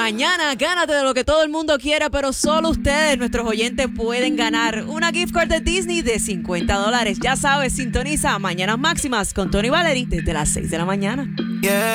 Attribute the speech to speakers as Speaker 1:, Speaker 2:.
Speaker 1: Mañana gánate de lo que todo el mundo quiera, pero solo ustedes, nuestros oyentes, pueden ganar una gift card de Disney de $50. Ya sabes, sintoniza Mañanas Máximas con Tony Valery desde las 6 de la mañana.
Speaker 2: Yeah.